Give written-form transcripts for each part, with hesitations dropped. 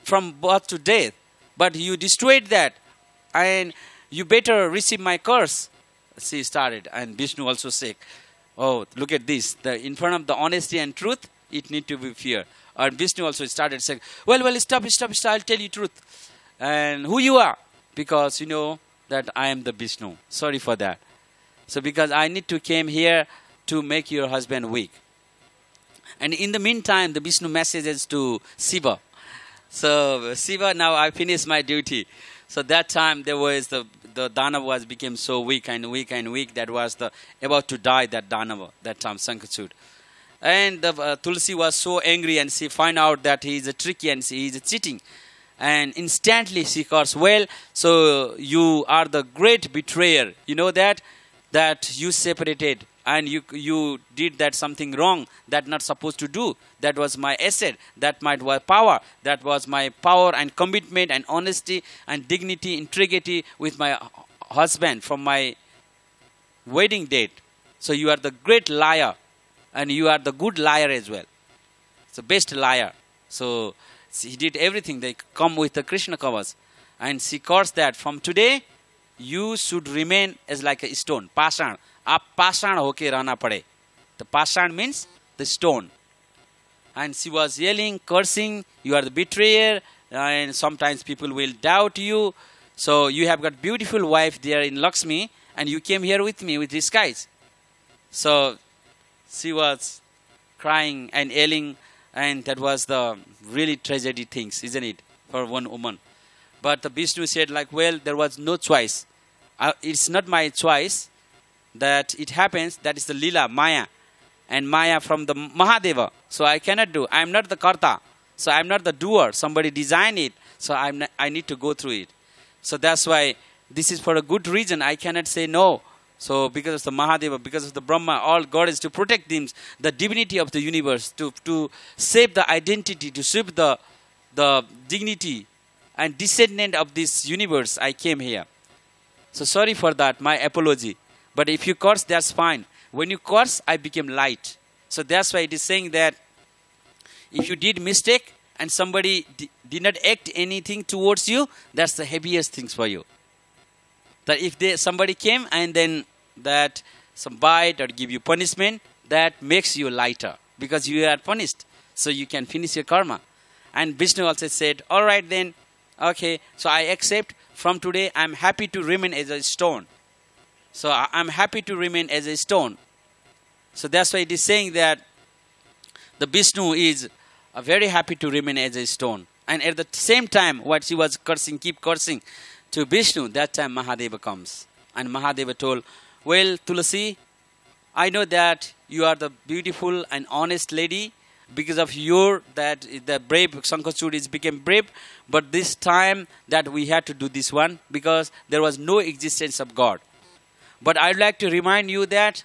from birth to death. But you destroyed that, and you better receive my curse. She started, and Vishnu also said, oh, look at this. In front of the honesty and truth, it need to be fear. And Vishnu also started saying, well, stop, I'll tell you truth. And who you are? Because you know that I am the Vishnu. Sorry for that. So because I need to came here to make your husband weak. And in the meantime, the Vishnu messages to Shiva. So Shiva, now I finished my duty. So that time there was the Danava became so weak and weak and weak. That was about to die, that Danava, that time, Sankachud. And Tulsi was so angry, and she find out that he is a tricky and he is cheating. And instantly she calls, well, so you are the great betrayer. You know that you separated and you did that something wrong that not supposed to do. That was my asset. That might was power. That was my power and commitment and honesty and dignity, integrity with my husband from my wedding date. So you are the great liar, and you are the good liar as well. It's the best liar. So he did everything. They come with the Krishna Kavas. And she calls that from today, you should remain as like a stone. Pashan. Aap pashan hoke rana pade. The pashan means the stone. And she was yelling, cursing, you are the betrayer, and sometimes people will doubt you. So you have got beautiful wife there in Lakshmi, and you came here with me with these guys. So she was crying and yelling, and that was the really tragedy things, isn't it, for one woman. But the Vishnu said like, well, there was no choice. It's not my choice that it happens. That is the Leela, Maya. And Maya from the Mahadeva. So I cannot do. I am not the Karta. So I am not the doer. Somebody designed it. So I need to go through it. So that's why this is for a good reason. I cannot say no. So because of the Mahadeva, because of the Brahma, all God is to protect them, the divinity of the universe, to save the identity, to save the dignity and descendant of this universe. I came here. So sorry for that, my apology. But if you curse, that's fine. When you curse, I became light. So that's why it is saying that if you did mistake and somebody did not act anything towards you, that's the heaviest things for you. That if somebody came and then that some bite or give you punishment, that makes you lighter because you are punished. So you can finish your karma. And Vishnu also said, all right then, okay, so I accept. From today, I'm happy to remain as a stone. So I'm happy to remain as a stone. So that's why it is saying that the Vishnu is very happy to remain as a stone. And at the same time, what she was cursing, keep cursing to Vishnu, that time Mahadeva comes. And Mahadeva told, well, Tulasi, I know that you are the beautiful and honest lady. Because of the brave Sankachud is became brave. But this time that we had to do this one because there was no existence of God. But I'd like to remind you that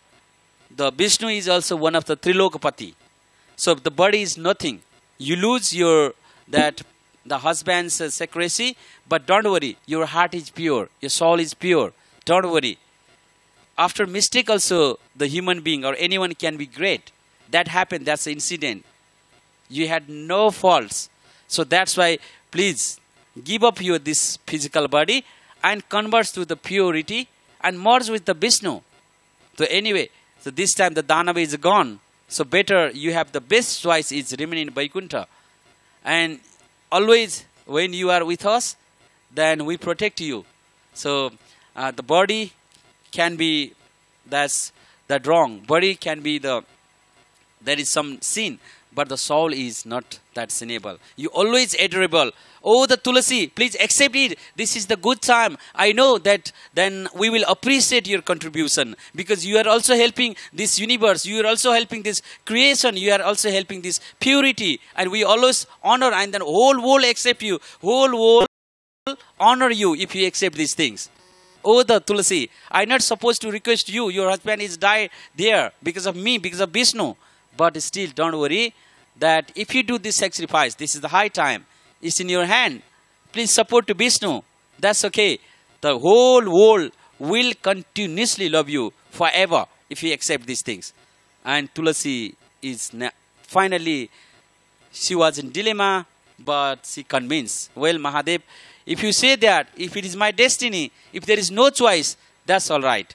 the Vishnu is also one of the Trilokapati. So the body is nothing. You lose the husband's secrecy, but don't worry, your heart is pure, your soul is pure. Don't worry. After mistake also, the human being or anyone can be great. That happened, that's the incident. You had no faults. So that's why, please, give up this physical body and convert to the purity and merge with the Vishnu. So anyway, so this time the Danava is gone. So better you have the best choice is remain in Vaikuntha. And always when you are with us, then we protect you. So the body can be, that's that wrong. Body can be there is some sin, but the soul is not that sinnable. You always adorable. Oh, the Tulasi, please accept it. This is the good time. I know that then we will appreciate your contribution because you are also helping this universe. You are also helping this creation. You are also helping this purity. And we always honor and then whole world accept you. Whole world honor you if you accept these things. Oh, the Tulasi, I'm not supposed to request you. Your husband is died there because of me, because of Vishnu. But still, don't worry that if you do this sacrifice, this is the high time. It's in your hand. Please support to Vishnu. That's okay. The whole world will continuously love you forever if you accept these things. And Tulasi is finally, she was in dilemma but she convinced. Well, Mahadev, if you say that, if it is my destiny, if there is no choice, that's all right.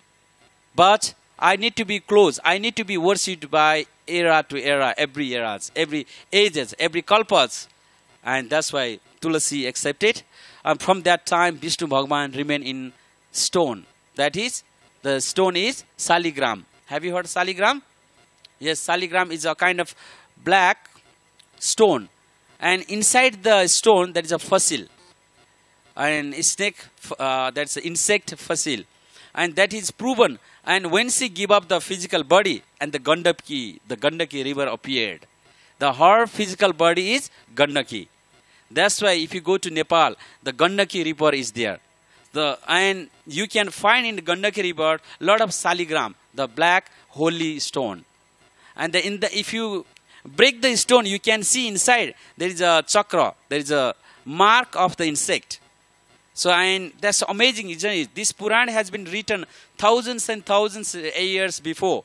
But I need to be close. I need to be worshipped by era to era, every eras, every ages, every kalpas. And that's why Tulasi accepted. And from that time, Vishnu Bhagavan remained in stone. That is, the stone is Saligram. Have you heard Saligram? Yes, Saligram is a kind of black stone. And inside the stone, there is a fossil. And snake, that's an insect fossil. And that is proven. And when she gave up the physical body, and the Gandaki river appeared. Her physical body is Gandaki. That's why if you go to Nepal, the Gandaki river is there. And you can find in the Gandaki river a lot of Saligram, the black holy stone. And if you break the stone, you can see inside there is a chakra, there is a mark of the insect. So, and that's amazing, isn't it? This Puran has been written thousands and thousands of years before.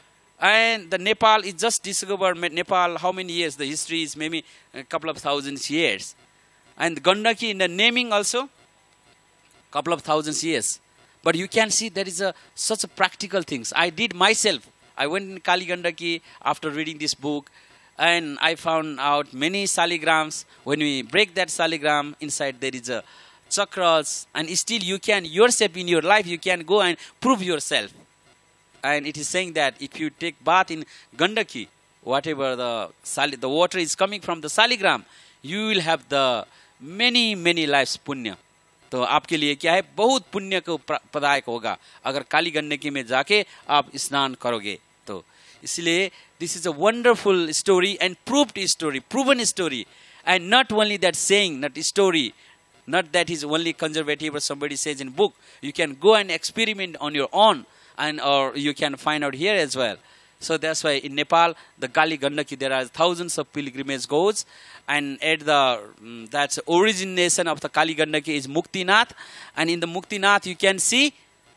And the Nepal is just discovered. Nepal, how many years? The history is maybe a couple of thousands years. And Gandaki in the naming also, couple of thousands years. But you can see there is such a practical things. I did myself. I went in Kali Gandaki after reading this book. And I found out many saligrams. When we break that saligram, inside there is a chakras, and still you can yourself in your life, you can go and prove yourself. And it is saying that if you take bath in Gandaki, whatever the water is coming from the saligram, you will have the many lives punya. तो आपके लिए क्या है, बहुत पुण्य को प्रदायक होगा अगर काली गंडकी में जाके आप स्नान करोगे तो. इसलिए this is a wonderful story and proved story, proven story, and not only that saying, not story. Not that is only conservative or somebody says in book. You can go and experiment on your own, and or you can find out here as well. So that's why in Nepal, the Kali Gandaki, there are thousands of pilgrimage goes, and at that's origination of the Kali Gandaki is Muktinath, and in the Muktinath you can see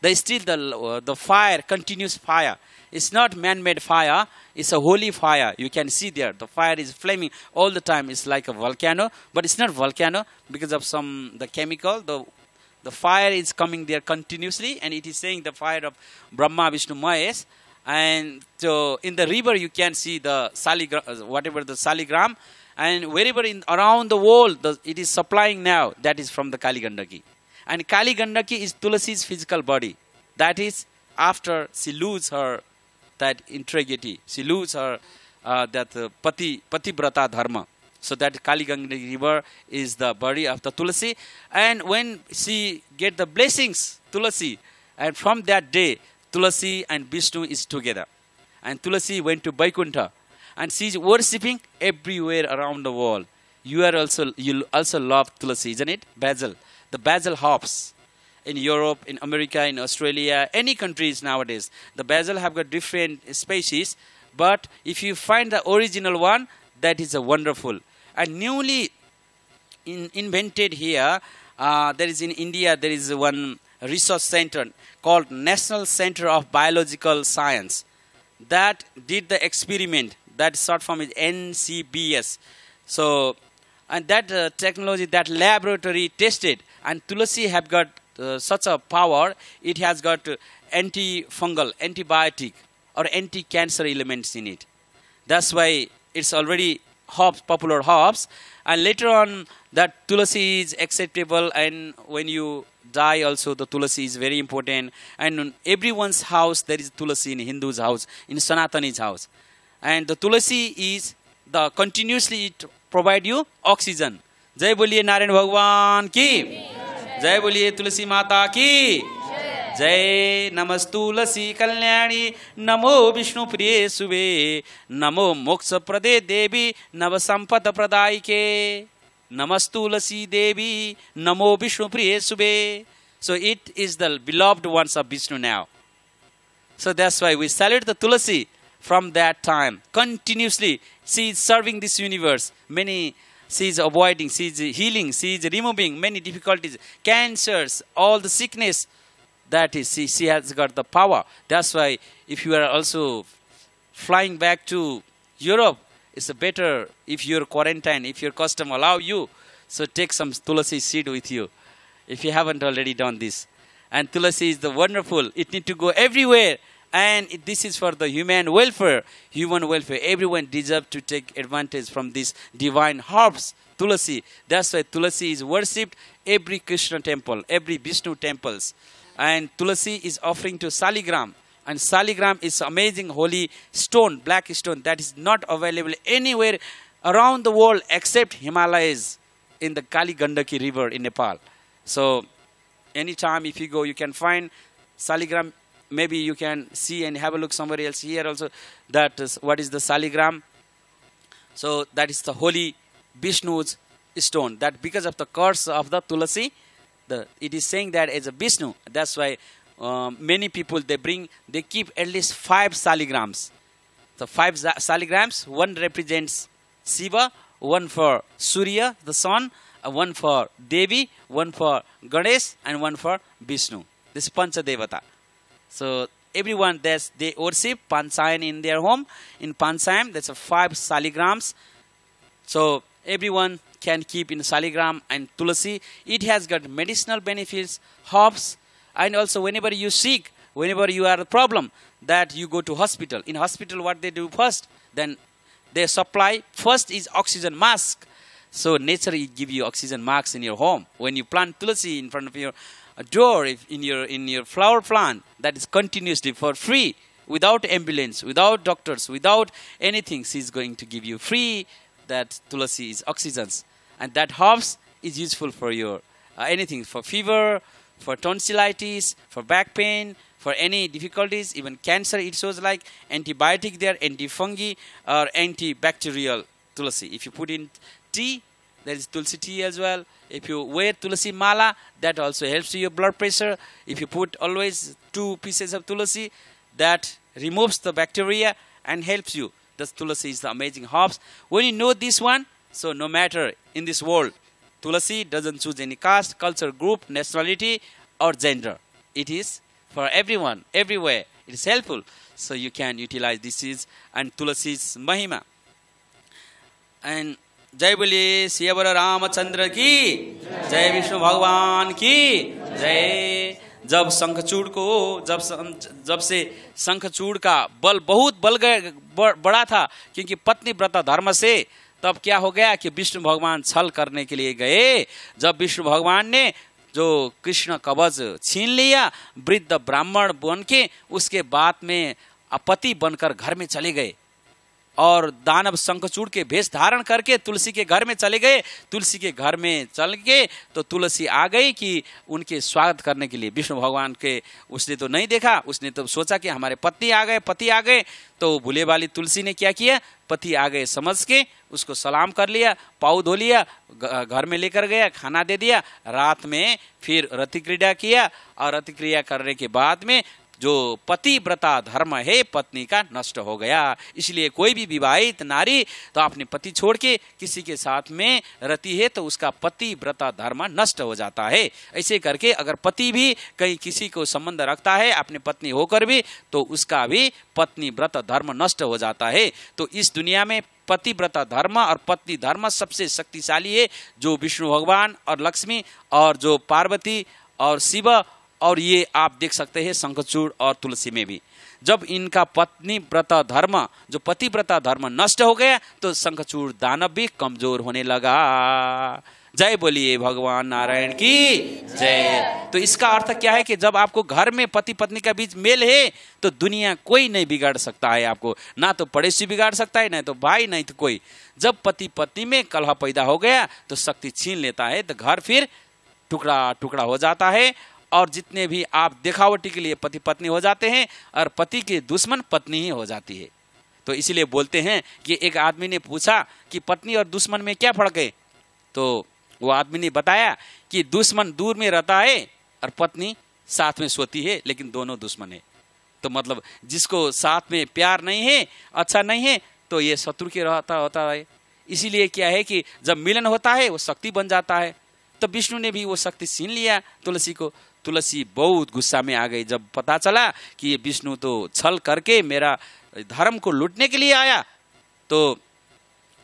the fire, continuous fire. It's not man-made fire. It's a holy fire. You can see there. The fire is flaming all the time. It's like a volcano. But it's not volcano because of the chemical. The fire is coming there continuously. And it is saying the fire of Brahma, Vishnu, Mahesh. And so in the river you can see the saligram, whatever the saligram. And wherever around the world it is supplying now, that is from the Kali Gandaki. And Kali Gandaki is Tulasi's physical body. That is after she loses her that integrity, she loses her Pativrata dharma. So that Kali Gandaki river is the body of the Tulasi. And when she get the blessings, Tulasi, and from that day, Tulasi and Vishnu is together. And Tulasi went to Vaikuntha. And she is worshipping everywhere around the world. You also love Tulasi, isn't it? Basil. The basil hops. In Europe, in America, in Australia, any countries nowadays, the basil have got different species. But if you find the original one, that is a wonderful. And newly invented here, there is in India, there is one research center called National Center of Biological Science that did the experiment. That short form is NCBS. So, and that technology, that laboratory tested, and Tulasi have got such a power. It has got antifungal, antibiotic, or anti-cancer elements in it. That's why it's already popular herbs. And later on, that Tulasi is acceptable. And when you die, also the Tulasi is very important. And in everyone's house, there is Tulasi, in Hindu's house, in Sanatani's house. And the Tulasi is the continuously it provide you oxygen. Jai boliye Narayan Bhagwan ki. Jai boliye Tulasi Mata ki. Jai Namastulasi Kalyani. Namo Vishnu Priye Sube. Namo Moksha Prade Devi. Navasampada Pradaike. Namastulasi Devi. Namo Vishnu Priye Sube. So it is the beloved ones of Vishnu now. So that's why we salute the Tulasi. From that time, continuously, she is serving this universe. She is avoiding, she is healing, she is removing many difficulties, cancers, all the sickness. That is, she has got the power. That's why if you are also flying back to Europe, it's better if you're quarantine, if your custom allow you, so take some tulasi seed with you, if you haven't already done this. And tulasi is the wonderful. It need to go everywhere. And this is for the human welfare. Everyone deserves to take advantage from this divine herbs, tulasi. That's why tulasi is worshipped every Krishna temple, every Vishnu temples. And tulasi is offering to Saligram. And Saligram is amazing holy stone, black stone, that is not available anywhere around the world except Himalayas in the Kali Gandaki river in Nepal. So anytime if you go, you can find Saligram. Maybe you can see and have a look somewhere else. Here also, that is what is the Saligram. So that is the holy Vishnu's stone. That because of the curse of the tulasi, it is saying that as a Vishnu. That's why many people they keep at least 5 saligrams. So 5 saligrams. One represents Shiva, one for Surya, the sun, one for Devi, one for Ganesh, and one for Vishnu. This is Pancha Devata. So everyone they worship Panchayam in their home. In Panchayam, that's 5 saligrams. So everyone can keep in saligram and tulasi. It has got medicinal benefits, herbs, and also whenever you sick, whenever you are a problem, that you go to hospital. In hospital, what they do first, then they supply first is oxygen mask. So nature will give you oxygen masks in your home. When you plant tulasi in front of your door, if in your flower plant, that is continuously for free, without ambulance, without doctors, without anything, she is going to give you free. That tulasi is oxygens, and that herbs is useful for your anything, for fever, for tonsillitis, for back pain, for any difficulties, even cancer. It shows like antibiotic there, antifungi or antibacterial tulasi. If you put in tea, there is tulsi tea as well. If you wear tulasi mala, that also helps your blood pressure. If you put always 2 pieces of tulasi, that removes the bacteria and helps you. This tulasi is the amazing herbs. When you know this one, so no matter in this world, tulasi doesn't choose any caste, culture, group, nationality, or gender. It is for everyone, everywhere. It is helpful. So you can utilize this and tulasi's mahima. And जय बोलिए सियावर रामचंद्र की, जय विष्णु भगवान की जय। जब शंखचूड़ को जब से शंखचूड़ का बल बहुत बड़ा था, क्योंकि पत्नी व्रत धर्म से, तब क्या हो गया कि विष्णु भगवान छल करने के लिए गए। जब विष्णु भगवान ने जो कृष्ण कवच छीन लिया, वृद्ध ब्राह्मण बन के उसके बाद में अपति बनकर घर में चले गए और दानव शंखचूड़ के भेष धारण करके तुलसी के घर में चले गए। तुलसी के घर में चल के तो तुलसी आ गई कि उनके स्वागत करने के लिए। विष्णु भगवान के उसने तो नहीं देखा, उसने तो सोचा कि हमारे पति आ गए। तो भूले वाली तुलसी ने क्या किया, पति आ गए समझ के उसको सलाम कर लिया, पाँव धो लिया, घर में लेकर गया, खाना दे दिया। रात में फिर रति क्रीड़ा किया और रति क्रिया करने के बाद में जो पतिव्रता धर्म है पत्नी का नष्ट हो गया। इसलिए कोई भी विवाहित नारी तो अपने पति छोड़ के किसी के साथ में रहती है तो उसका पतिव्रता धर्म नष्ट हो जाता है। ऐसे करके अगर पति भी कहीं किसी को संबंध रखता है अपने पत्नी होकर भी, तो उसका भी पत्नीव्रत धर्म नष्ट हो जाता है। तो इस दुनिया में पतिव्रता धर्म और पत्नी धर्म सबसे शक्तिशाली है, जो विष्णु भगवान और लक्ष्मी और जो पार्वती और शिव, और ये आप देख सकते हैं शंखचूड़ और तुलसी में भी। जब इनका पत्नी व्रत धर्म, जो पतिव्रता धर्म नष्ट हो गया, तो शंखचूड़ दानव भी कमजोर होने लगा। जय बोलिए भगवान नारायण की जय। तो इसका अर्थ क्या है कि जब आपको घर में पति पत्नी का बीच मेल है तो दुनिया कोई नहीं बिगाड़ सकता है आपको, ना तो पड़ोसी बिगाड़ सकता है, ना तो भाई, नहीं तो कोई। जब पति पत्नी में कलह पैदा हो गया तो शक्ति छीन लेता है, तो घर फिर टुकड़ा टुकड़ा हो जाता है। और जितने भी आप दिखावटी के लिए पति पत्नी हो जाते हैं और पति के दुश्मन पत्नी ही हो जाती है। तो इसीलिए बोलते हैं कि एक आदमी ने पूछा कि पत्नी और दुश्मन में क्या फर्क है, तो वो आदमी ने बताया कि दुश्मन दूर में रहता है और पत्नी साथ में सोती है, लेकिन दोनों दुश्मन है। तो मतलब जिसको साथ में प्यार नहीं है, अच्छा नहीं है, तो ये शत्रु के रहता होता है। इसीलिए क्या है कि जब मिलन होता है वो शक्ति बन जाता है। तो विष्णु ने भी वो शक्ति छीन लिया तुलसी को। तुलसी बहुत गुस्सा में आ गई जब पता चला कि ये विष्णु तो छल करके मेरा धर्म को लूटने के लिए आया। तो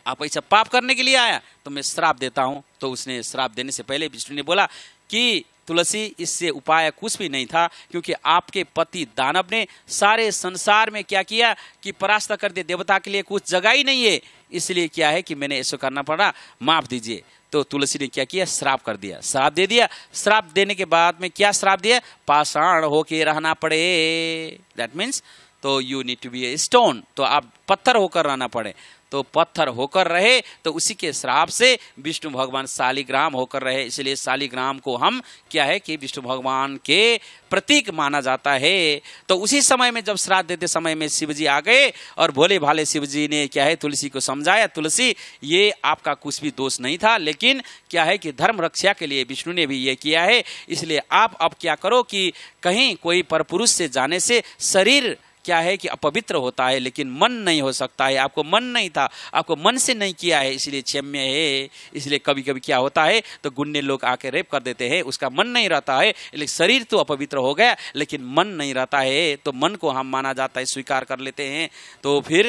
आप ऐसा पाप करने के लिए आया तो मैं श्राप देता हूं। तो उसने श्राप देने से पहले विष्णु ने बोला कि तुलसी, इससे उपाय कुछ भी नहीं था, क्योंकि आपके पति दानव ने सारे संसार में क्या किया कि परास्त कर दिया, देवता के लिए कुछ जगह ही नहीं है, इसलिए क्या है कि मैंने ऐसा करना पड़ा, माफ दीजिए। तो तुलसी ने क्या किया, श्राप कर दिया, श्राप दे दिया। श्राप देने के बाद में क्या श्राप दिया, पाषाण होके रहना पड़े, दैट मीन्स तो you need to be a stone, तो आप पत्थर होकर रहना पड़े। तो पत्थर होकर रहे, तो उसी के श्राप से विष्णु भगवान शालिग्राम होकर रहे। इसलिए शालिग्राम को हम क्या है कि विष्णु भगवान के प्रतीक माना जाता है। तो उसी समय में जब श्राद्ध देते समय में शिवजी आ गए और भोले भाले शिवजी ने क्या है तुलसी को समझाया, तुलसी ये आपका कुछ भी दोष नहीं था, लेकिन क्या है कि धर्म रक्षा के लिए विष्णु ने भी ये किया है, इसलिए आप अब क्या करो कि कहीं कोई परपुरुष से जाने से शरीर क्या है कि अपवित्र होता है, लेकिन मन नहीं हो सकता है। आपको मन नहीं था, आपको मन से नहीं किया है, इसलिए क्षम्य है। इसलिए कभी कभी क्या होता है तो गुंडे लोग आके रेप कर देते हैं, उसका मन नहीं रहता है, लेकिन शरीर तो अपवित्र हो गया लेकिन मन नहीं रहता है, तो मन को हम माना जाता है, स्वीकार कर लेते हैं। तो फिर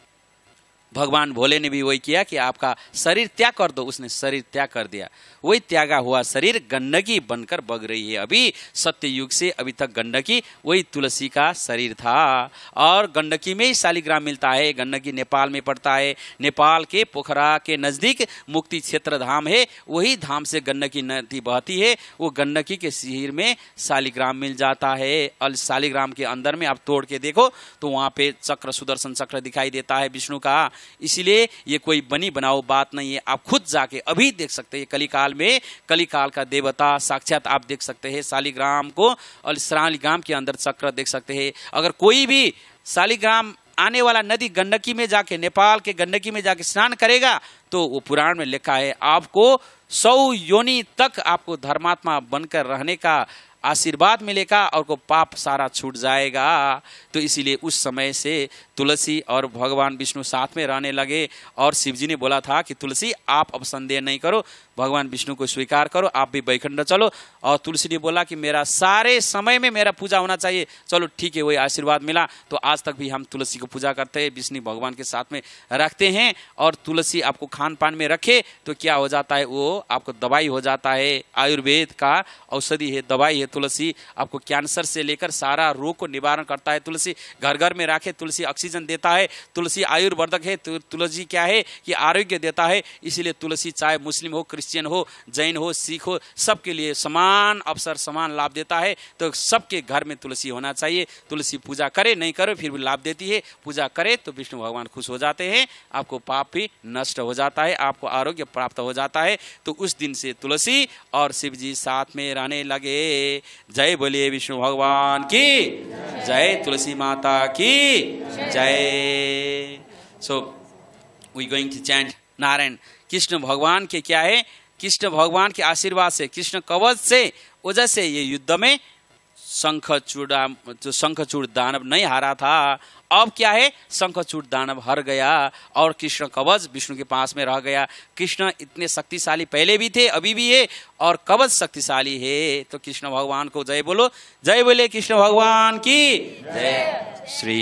भगवान भोले ने भी वही किया कि आपका शरीर त्याग कर दो, उसने शरीर त्याग कर दिया। वही त्यागा हुआ शरीर गंडकी बनकर बग रही है। अभी सत्य युग से अभी तक गंडकी वही तुलसी का शरीर था, और गंडकी में ही शालिग्राम मिलता है। गंडकी नेपाल में पड़ता है, नेपाल के पोखरा के नजदीक मुक्ति क्षेत्र धाम है, वही धाम से गंडकी नदी बहती है। वो गंडकी के शरीर में शालिग्राम मिल जाता है, और शालिग्राम के अंदर में आप तोड़ के देखो तो वहां पे चक्र, सुदर्शन चक्र दिखाई देता है विष्णु का। इसलिए ये कोई बनी बनाओ बात नहीं है, आप खुद जाके अभी देख सकते हैं। कलिकाल में, कलिकाल का देवता साक्षात आप देख सकते हैं शालिग्राम को, और शालिग्राम के अंदर चक्र देख सकते हैं। अगर कोई भी शालिग्राम आने वाला नदी गंडकी में जाके, नेपाल के गंडकी में जाके स्नान करेगा तो वो पुराण में लिखा है आपको 100 योनि तक आपको धर्मात्मा बनकर रहने का आशीर्वाद मिलेगा, और को पाप सारा छूट जाएगा। तो इसीलिए उस समय से तुलसी और भगवान विष्णु साथ में रहने लगे, और शिवजी ने बोला था कि तुलसी आप अब संदेह नहीं करो, भगवान विष्णु को स्वीकार करो, आप भी बैकुंठ चलो। और तुलसी ने बोला कि मेरा सारे समय में मेरा पूजा होना चाहिए। चलो ठीक है, वही आशीर्वाद मिला। तो आज तक भी हम तुलसी को पूजा करते हैं, विष्णु भगवान के साथ में रखते हैं। और तुलसी आपको खान पान में रखे तो क्या हो जाता है, वो आपको दवाई हो जाता है, आयुर्वेद का औषधि है, दवाई है तुलसी। आपको कैंसर से लेकर सारा रोग को निवारण करता है तुलसी। घर घर में रखे तुलसी ऑक्सीजन देता है, तुलसी आयुर्वर्धक है, तुलसी क्या है कि आरोग्य देता है। इसीलिए तुलसी चाहे मुस्लिम हो, क्रिश्चियन हो, जैन हो, सिख हो, सबके लिए समान अवसर, समान लाभ देता है। तो सबके घर में तुलसी होना चाहिए। तुलसी पूजा करे नहीं करे फिर भी लाभ देती है, पूजा करे तो विष्णु भगवान खुश हो जाते हैं, आपको पाप भी नष्ट हो जाता है, आपको आरोग्य प्राप्त हो जाता है। तो उस दिन से तुलसी और शिव जी साथ में रहने लगे। जय बोलिए विष्णु भगवान की जय, तुलसी माता की जय। So we going to chant Narayan. Krishna भगवान के क्या है, कृष्ण भगवान के आशीर्वाद से, कृष्ण कवच से वजह से ये युद्ध में शंखचूड़ दानव नहीं हारा था। अब क्या है, शंखचूड़ दानव हार गया और कृष्ण कवच विष्णु के पास में रह गया। कृष्ण इतने शक्तिशाली पहले भी थे, अभी भी है, और कवच शक्तिशाली है। तो कृष्ण भगवान को जय बोलो, जय बोले कृष्ण भगवान की जय। श्री